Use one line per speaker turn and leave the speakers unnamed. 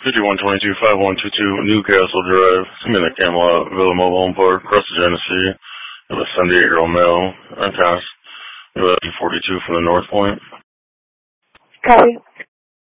5122-5122 Newcastle Drive. I'm in the Camelot Villa Mobile Home Park, across the Genesee. I have a 78-year-old male. I'm past 42 from the North Point.
Copy.